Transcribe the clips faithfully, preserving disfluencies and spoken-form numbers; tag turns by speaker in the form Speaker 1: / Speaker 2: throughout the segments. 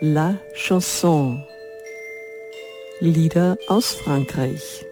Speaker 1: La Chanson. Lieder aus Frankreich.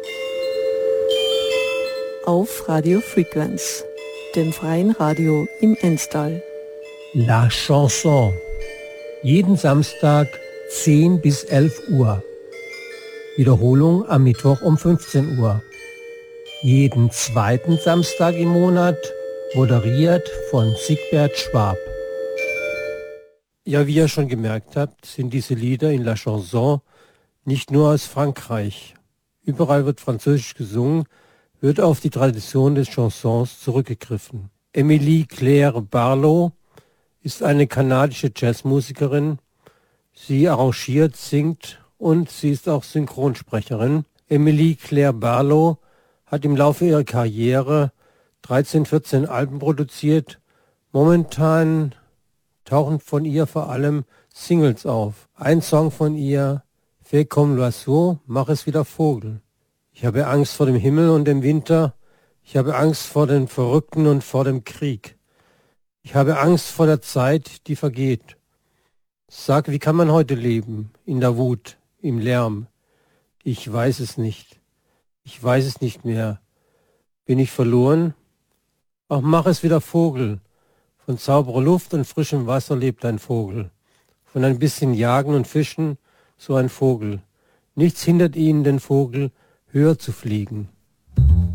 Speaker 1: Auf Radio Frequenz, dem freien Radio im Enstal.
Speaker 2: La Chanson. Jeden Samstag zehn bis elf Uhr. Wiederholung am Mittwoch um fünfzehn Uhr. Jeden zweiten Samstag im Monat, moderiert von Sigbert Schwab. Ja, wie ihr schon gemerkt habt, sind diese Lieder in La Chanson nicht nur aus Frankreich. Überall wird Französisch gesungen, wird auf die Tradition des Chansons zurückgegriffen. Émilie Claire Barlow ist eine kanadische Jazzmusikerin. Sie arrangiert, singt und sie ist auch Synchronsprecherin. Émilie Claire Barlow hat im Laufe ihrer Karriere dreizehn, vierzehn Alben produziert. Momentan tauchen von ihr vor allem Singles auf. Ein Song von ihr, Fais comme l'oiseau, mach es wieder Vogel. Ich habe Angst vor dem Himmel und dem Winter. Ich habe Angst vor den Verrückten und vor dem Krieg. Ich habe Angst vor der Zeit, die vergeht. Sag, wie kann man heute leben? In der Wut, im Lärm. Ich weiß es nicht. Ich weiß es nicht mehr. Bin ich verloren? Ach, mach es wieder Vogel. Von sauberer Luft und frischem Wasser lebt ein Vogel. Von ein bisschen Jagen und Fischen, so ein Vogel. Nichts hindert ihn, den Vogel, höher zu fliegen.